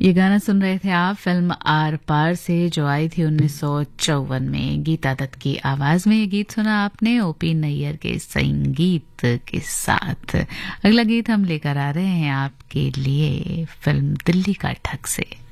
ये गाना सुन रहे थे आप फिल्म आर पार से, जो आई थी 1954 में। गीता दत्त की आवाज में ये गीत सुना आपने ओपी नैयर के संगीत के साथ। अगला गीत हम लेकर आ रहे हैं आपके लिए फिल्म दिल्ली का ठग से।